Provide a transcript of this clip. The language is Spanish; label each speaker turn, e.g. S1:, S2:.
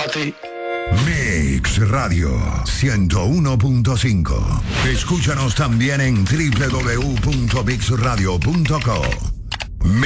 S1: para ti.
S2: Mix Radio 101.5. Escúchanos también en www.mixradio.co.